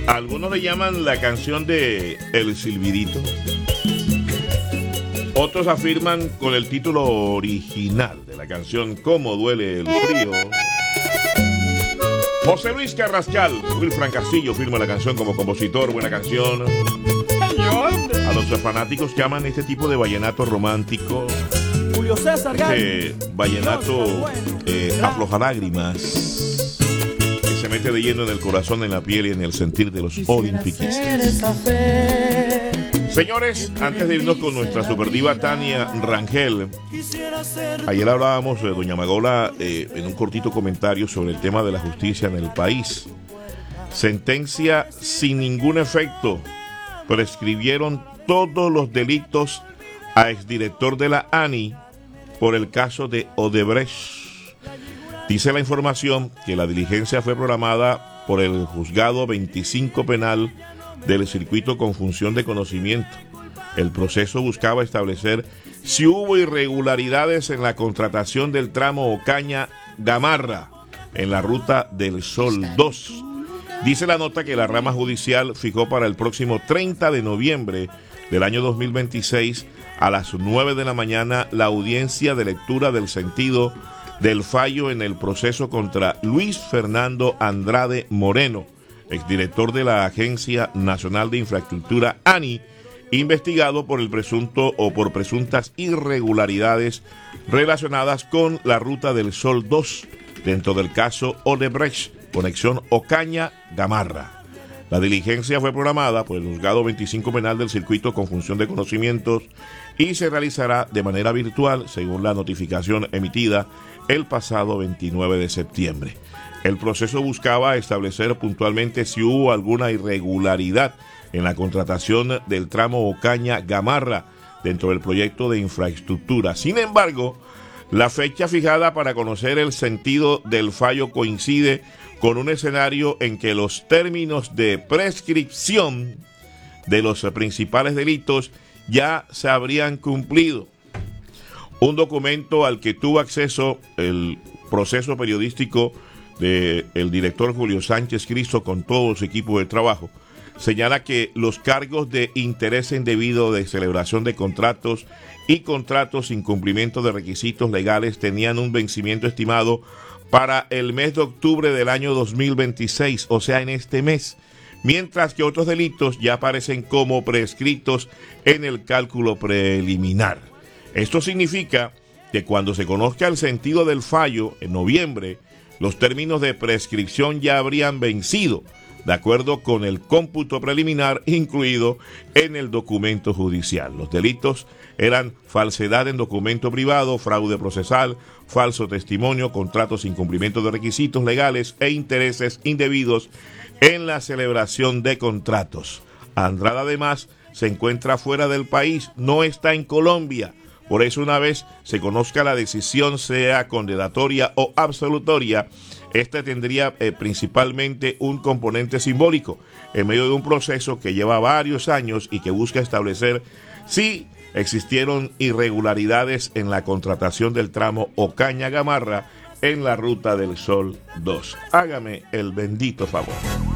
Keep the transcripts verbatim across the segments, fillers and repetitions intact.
Algunos le llaman la canción de El Silbidito. Otros afirman con el título original de la canción Cómo duele el frío. José Luis Carrascal, Wilfran Castillo firma la canción como compositor, buena canción. A los fanáticos que aman este tipo de vallenato romántico, Julio César este vallenato eh, aflojalágrimas, que se mete de lleno en el corazón, en la piel y en el sentir de los olimpiquistas. Señores, antes de irnos con nuestra superdiva Tania Rangel, ayer hablábamos de doña Magola eh, en un cortito comentario sobre el tema de la justicia en el país. Sentencia sin ningún efecto. Prescribieron todos los delitos a exdirector de la A N I por el caso de Odebrecht. Dice la información que la diligencia fue programada por el juzgado veinticinco penal del circuito con función de conocimiento. El proceso buscaba establecer si hubo irregularidades en la contratación del tramo Ocaña-Gamarra en la ruta del Sol dos. Dice la nota que la rama judicial fijó para el próximo treinta de noviembre del año dos mil veintiséis a las nueve de la mañana la audiencia de lectura del sentido del fallo en el proceso contra Luis Fernando Andrade Moreno, exdirector de la Agencia Nacional de Infraestructura A N I, investigado por el presunto o por presuntas irregularidades relacionadas con la ruta del Sol dos dentro del caso Odebrecht, conexión Ocaña-Gamarra. La diligencia fue programada por el juzgado veinticinco penal del circuito con función de conocimientos y se realizará de manera virtual según la notificación emitida el pasado veintinueve de septiembre. El proceso buscaba establecer puntualmente si hubo alguna irregularidad en la contratación del tramo Ocaña-Gamarra dentro del proyecto de infraestructura. Sin embargo, la fecha fijada para conocer el sentido del fallo coincide con un escenario en que los términos de prescripción de los principales delitos ya se habrían cumplido. Un documento al que tuvo acceso el proceso periodístico del director Julio Sánchez Cristo con todo su equipo de trabajo señala que los cargos de interés indebido de celebración de contratos y contratos sin cumplimiento de requisitos legales tenían un vencimiento estimado para el mes de octubre del año dos mil veintiséis, o sea, en este mes, mientras que otros delitos ya aparecen como prescritos en el cálculo preliminar. Esto significa que cuando se conozca el sentido del fallo en noviembre, los términos de prescripción ya habrían vencido, de acuerdo con el cómputo preliminar incluido en el documento judicial. Los delitos eran falsedad en documento privado, fraude procesal, falso testimonio, contratos sin cumplimiento de requisitos legales e intereses indebidos en la celebración de contratos. Andrade además se encuentra fuera del país, no está en Colombia. Por eso, una vez se conozca la decisión, sea condenatoria o absolutoria, esta tendría eh, principalmente un componente simbólico en medio de un proceso que lleva varios años y que busca establecer si existieron irregularidades en la contratación del tramo Ocaña-Gamarra en la ruta del Sol dos. Hágame el bendito favor.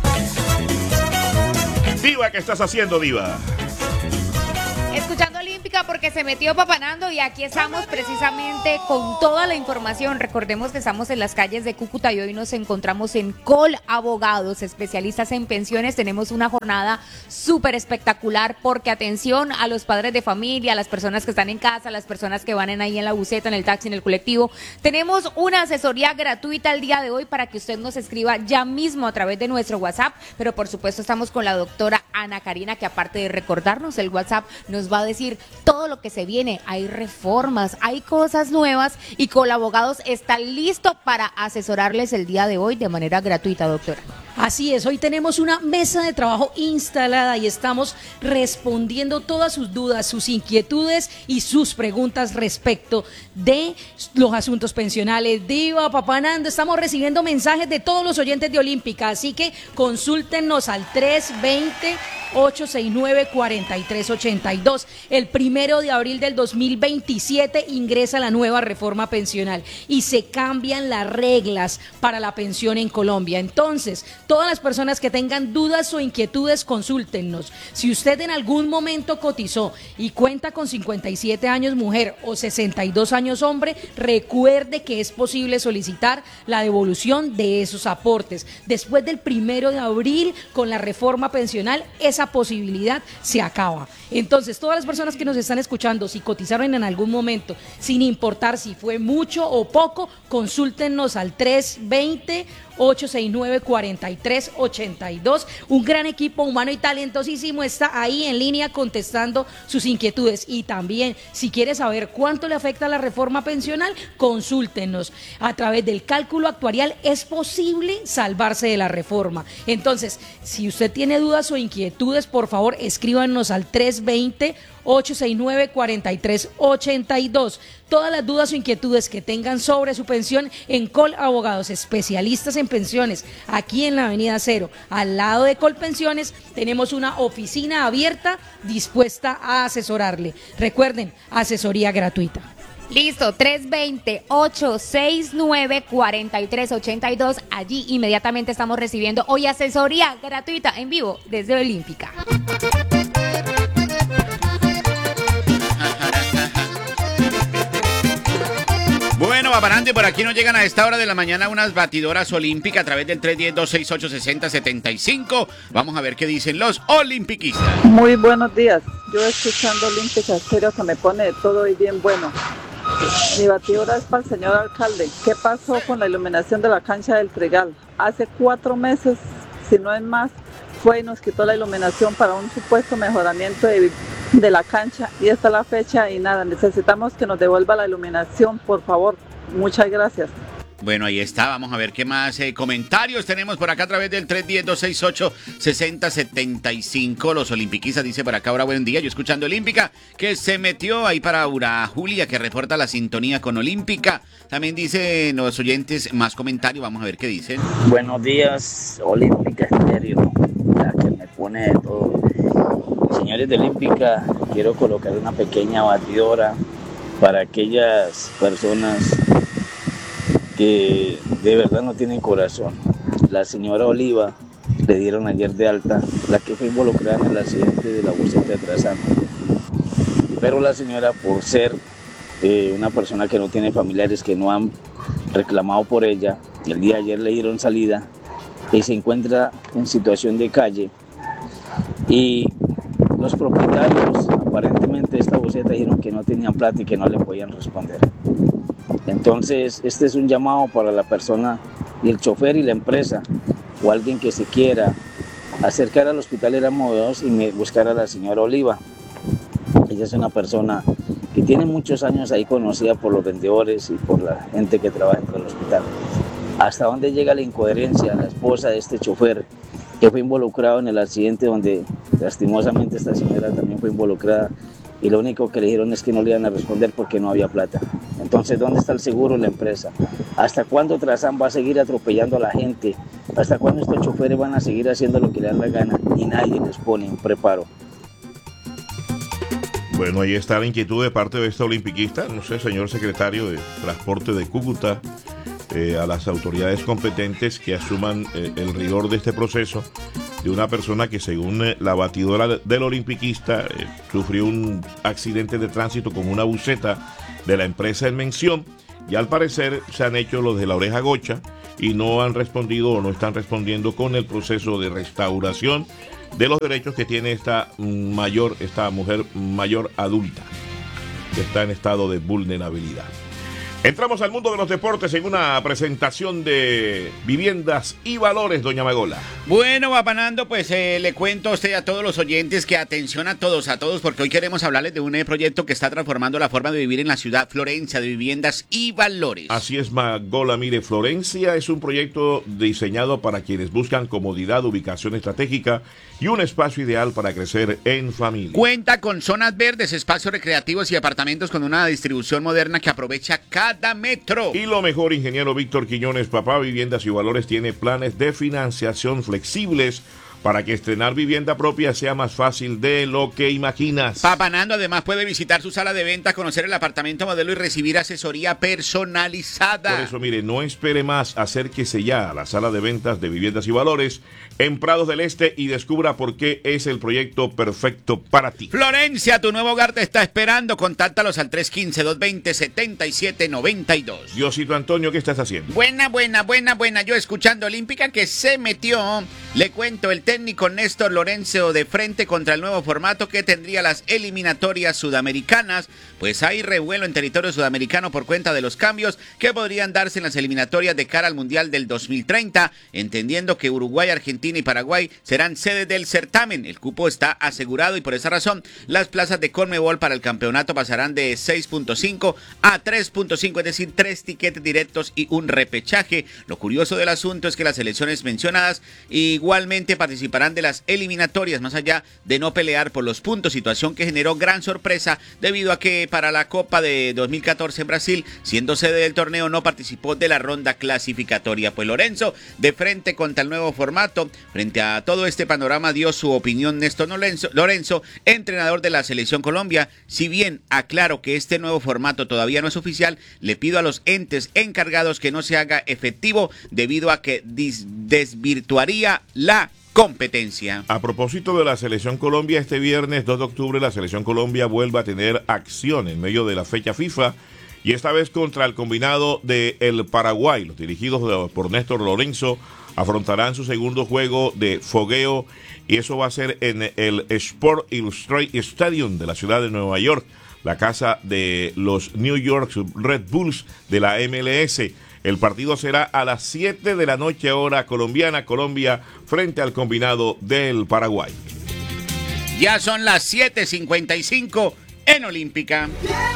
Diva, ¿qué estás haciendo, Diva? Escuchando Olímpica porque se metió papanando y aquí estamos precisamente con toda la información. Recordemos que estamos en las calles de Cúcuta y hoy nos encontramos en Col Abogados, especialistas en pensiones. Tenemos una jornada súper espectacular porque atención a los padres de familia, a las personas que están en casa, a las personas que van en ahí en la buseta, en el taxi, en el colectivo. Tenemos una asesoría gratuita el día de hoy para que usted nos escriba ya mismo a través de nuestro WhatsApp, pero por supuesto estamos con la doctora Ana Karina, que aparte de recordarnos el WhatsApp, nos va a decir todo lo que se viene. Hay reformas, hay cosas nuevas y Col Abogados está listo para asesorarles el día de hoy de manera gratuita, doctora. Así es, hoy tenemos una mesa de trabajo instalada y estamos respondiendo todas sus dudas, sus inquietudes y sus preguntas respecto de los asuntos pensionales. Diva, Papá Nando, estamos recibiendo mensajes de todos los oyentes de Olímpica, así que consúltenos al tres dos cero, ocho seis nueve, cuatro tres ocho dos. El primero de abril del dos mil veintisiete ingresa la nueva reforma pensional y se cambian las reglas para la pensión en Colombia. Entonces, Todas las personas que tengan dudas o inquietudes, consúltennos. Si usted en algún momento cotizó y cuenta con cincuenta y siete años mujer o sesenta y dos años hombre, recuerde que es posible solicitar la devolución de esos aportes. Después del primero de abril, con la reforma pensional, esa posibilidad se acaba. Entonces, todas las personas que nos están escuchando, si cotizaron en algún momento, sin importar si fue mucho o poco, consúltenos al tres veinte, ocho sesenta y nueve, cuarenta y tres ochenta y dos. Un gran equipo humano y talentosísimo está ahí en línea contestando sus inquietudes. Y también, si quiere saber cuánto le afecta la reforma pensional, consúltenos. A través del cálculo actuarial es posible salvarse de la reforma. Entonces, si usted tiene dudas o inquietudes, por favor, escríbanos al tres veinte, ocho sesenta y nueve, cuarenta y tres ochenta y dos. Todas las dudas o inquietudes que tengan sobre su pensión, en Col Abogados, especialistas en pensiones, aquí en la Avenida Cero, al lado de Colpensiones, tenemos una oficina abierta dispuesta a asesorarle. Recuerden, asesoría gratuita. Listo, tres veinte, ocho sesenta y nueve, cuarenta y tres ochenta y dos. Allí inmediatamente estamos recibiendo hoy asesoría gratuita en vivo desde Olímpica. Bueno, Babarante, por aquí nos llegan a esta hora de la mañana unas batidoras olímpicas a través del tres uno cero, dos seis ocho, seis cero siete cinco. Vamos a ver qué dicen los olimpiquistas. Muy buenos días. Yo escuchando Olímpica Estéreo que me pone de todo y bien bueno. Mi batidora es para el señor alcalde. ¿Qué pasó con la iluminación de la cancha del Trigal? Hace cuatro meses, si no es más, fue y nos quitó la iluminación para un supuesto mejoramiento de, de la cancha, y esta es la fecha y nada, necesitamos que nos devuelva la iluminación, por favor. Muchas gracias. Bueno, ahí está, vamos a ver qué más eh, comentarios tenemos por acá a través del tres uno cero, dos seis ocho, seis cero siete cinco. Los olimpiquistas dice por acá, ahora buen día, yo escuchando Olímpica, que se metió ahí para Ura Julia, que reporta la sintonía con Olímpica. También dice los oyentes más comentarios, vamos a ver qué dicen. Buenos días, Olímpica Estéreo, la que me pone de todo. Señores de Olímpica, quiero colocar una pequeña batidora para aquellas personas que de verdad no tienen corazón. La señora Oliva le dieron ayer de alta, la que fue involucrada en el accidente de la buseta de Trasano. Pero la señora, por ser eh, una persona que no tiene familiares que no han reclamado por ella, el día de ayer le dieron salida y se encuentra en situación de calle. Y los propietarios, aparentemente de esta buseta, dijeron que no tenían plata y que no le podían responder. Entonces, este es un llamado para la persona y el chofer y la empresa, o alguien que se quiera acercar al hospital Éramo dos y buscar a la señora Oliva. Ella es una persona que tiene muchos años ahí, conocida por los vendedores y por la gente que trabaja en el hospital. ¿Hasta dónde llega la incoherencia? La esposa de este chofer, que fue involucrado en el accidente donde lastimosamente esta señora también fue involucrada, y lo único que le dijeron es que no le iban a responder porque no había plata. Entonces, ¿dónde está el seguro en la empresa? ¿Hasta cuándo Trazán va a seguir atropellando a la gente? ¿Hasta cuándo estos choferes van a seguir haciendo lo que le dan la gana y nadie les pone un preparo? Bueno, ahí está la inquietud de parte de esta olimpiquista. No sé, señor secretario de Transporte de Cúcuta, eh, a las autoridades competentes que asuman eh, el rigor de este proceso de una persona que, según eh, la batidora del olimpiquista, eh, sufrió un accidente de tránsito con una buseta de la empresa en mención, y al parecer se han hecho los de la oreja gocha y no han respondido o no están respondiendo con el proceso de restauración de los derechos que tiene esta mayor, esta mujer mayor adulta que está en estado de vulnerabilidad. Entramos al mundo de los deportes en una presentación de Viviendas y Valores, doña Magola. Bueno, Bapanando, pues eh, le cuento a usted, a todos los oyentes, que atención a todos, a todos, porque hoy queremos hablarles de un eh, proyecto que está transformando la forma de vivir en la ciudad Florencia, de Viviendas y Valores. Así es, Magola. Mire, Florencia es un proyecto diseñado para quienes buscan comodidad, ubicación estratégica y un espacio ideal para crecer en familia. Cuenta con zonas verdes, espacios recreativos y apartamentos con una distribución moderna que aprovecha cada metro. Y lo mejor, ingeniero Víctor Quiñones, papá Viviendas y Valores, tiene planes de financiación flexibles para que estrenar vivienda propia sea más fácil de lo que imaginas. Papanando además puede visitar su sala de venta, conocer el apartamento modelo y recibir asesoría personalizada. Por eso, mire, no espere más, acérquese ya a la sala de ventas de Viviendas y Valores en Prados del Este y descubra por qué es el proyecto perfecto para ti. Florencia, tu nuevo hogar te está esperando. Contáctalos al tres uno cinco, dos dos cero, siete siete nueve dos. Diosito Antonio, ¿qué estás haciendo? Buena, buena, buena, buena. Yo escuchando Olímpica que se metió. Le cuento, el técnico Néstor Lorenzo de frente contra el nuevo formato que tendría las eliminatorias sudamericanas. Pues hay revuelo en territorio sudamericano por cuenta de los cambios que podrían darse en las eliminatorias de cara al Mundial del dos mil treinta, entendiendo que Uruguay, Argentina y Paraguay serán sedes del certamen. El cupo está asegurado y por esa razón las plazas de Conmebol para el campeonato pasarán de seis punto cinco a tres punto cinco, es decir, tres tiquetes directos y un repechaje. Lo curioso del asunto es que las selecciones mencionadas igualmente participarán de las eliminatorias, más allá de no pelear por los puntos, situación que generó gran sorpresa debido a que para la Copa de dos mil catorce en Brasil, siendo sede del torneo, no participó de la ronda clasificatoria. Pues Lorenzo, de frente contra el nuevo formato, frente a todo este panorama, dio su opinión Néstor Lorenzo, Lorenzo, entrenador de la Selección Colombia. Si bien aclaro que este nuevo formato todavía no es oficial, le pido a los entes encargados que no se haga efectivo debido a que desvirtuaría la competencia. A propósito de la Selección Colombia, este viernes dos de octubre la Selección Colombia vuelve a tener acción en medio de la fecha FIFA y esta vez contra el combinado de el Paraguay. Los dirigidos por Néstor Lorenzo afrontarán su segundo juego de fogueo y eso va a ser en el Sport Illustrated Stadium de la ciudad de Nueva York, la casa de los New York Red Bulls de la M L S. El partido será a las siete de la noche hora colombiana, Colombia frente al combinado del Paraguay. Ya son las siete cincuenta y cinco en Olímpica.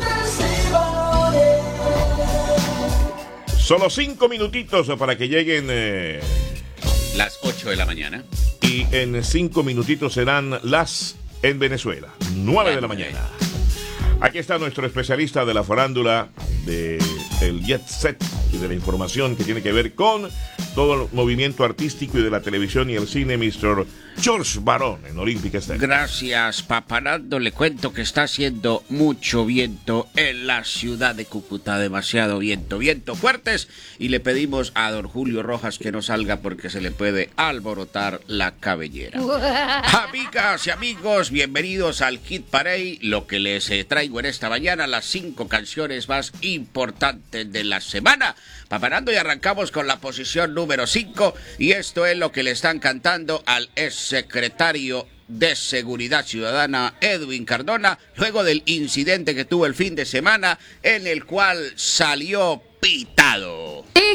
Solo cinco minutitos para que lleguen eh, las ocho de la mañana. Y en cinco minutitos serán las en Venezuela, nueve de la mañana. Aquí está nuestro especialista de la farándula, de el jet set y de la información que tiene que ver con todo el movimiento artístico y de la televisión y el cine, mister George Barón en Olímpica Estéreo. Gracias, Papanando. Le cuento que está haciendo mucho viento en la ciudad de Cúcuta, demasiado viento, viento fuertes, y le pedimos a don Julio Rojas que no salga porque se le puede alborotar la cabellera. Amigas y amigos, bienvenidos al Hit Parade, lo que les eh, traigo en esta mañana, las cinco canciones más importantes de la semana. Papanando, y arrancamos con la posición número cinco, y esto es lo que le están cantando al ex secretario de Seguridad Ciudadana Edwin Cardona, luego del incidente que tuvo el fin de semana en el cual salió pitado.